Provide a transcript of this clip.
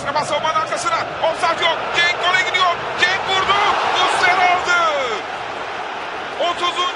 Kasımpaşa savunmanın arkasına. Offside yok. Cenk gole gidiyor. Cenk vurdu. Muslera aldı. 30.